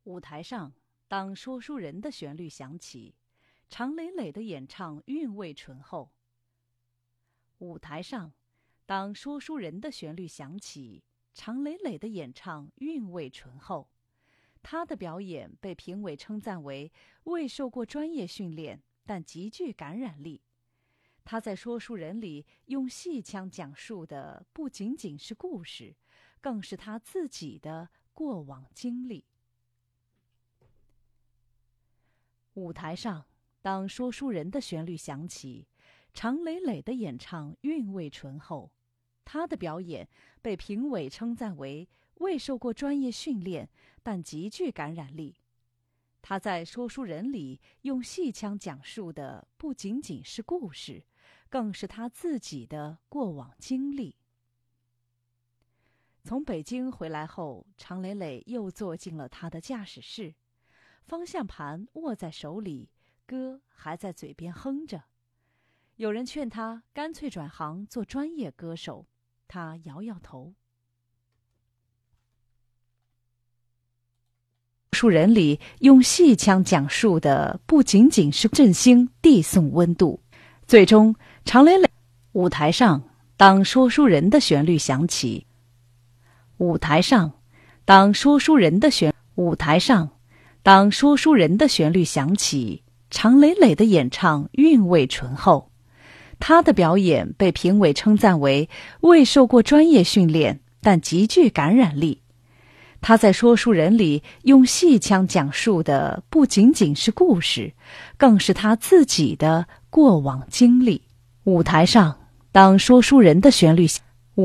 舞台上，当说书人的旋律响起，常磊磊的演唱韵味醇厚。舞台上，当说书人的旋律响起，常磊磊的演唱韵味醇厚。他的表演被评委称赞为未受过专业训练，但极具感染力。他在说书人里用戏腔讲述的不仅仅是故事，更是他自己的过往经历。舞台上，当说书人的旋律响起，常磊磊的演唱韵味醇厚。他的表演被评委称赞为未受过专业训练，但极具感染力。他在说书人里用戏腔讲述的不仅仅是故事，更是他自己的过往经历。从北京回来后，常磊磊又坐进了他的驾驶室，方向盘握在手里，歌还在嘴边哼着。有人劝他干脆转行做专业歌手，他摇摇头。说书人里用戏腔讲述的不仅仅是振兴递送温度。最终，常磊磊舞台上，当说书人的旋律响起。舞台上，当说书人的旋律响起，常磊磊的演唱韵味醇厚。他的表演被评委称赞为未受过专业训练，但极具感染力。他在说书人里用戏腔讲述的不仅仅是故事，更是他自己的过往经历。舞台上，当说书人的旋律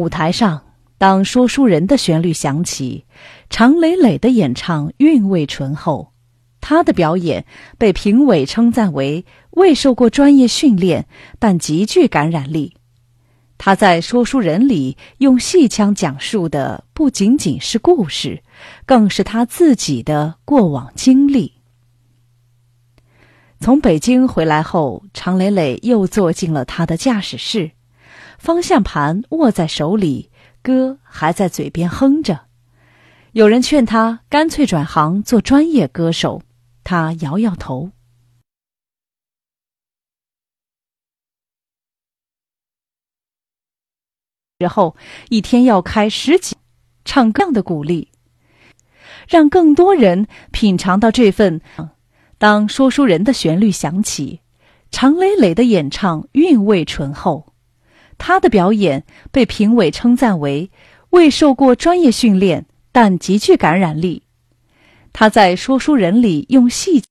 响起，常磊磊的演唱韵味醇厚。他的表演被评委称赞为未受过专业训练，但极具感染力。他在说书人里用戏腔讲述的不仅仅是故事，更是他自己的过往经历。从北京回来后，常磊磊又坐进了他的驾驶室，方向盘握在手里，歌还在嘴边哼着。有人劝他干脆转行做专业歌手，他摇摇头。之后一天要开10几唱歌的鼓励，让更多人品尝到这份。当说书人的旋律响起，常磊磊的演唱韵味醇厚。他的表演被评委称赞为未受过专业训练，但极具感染力。他在说书人里用戏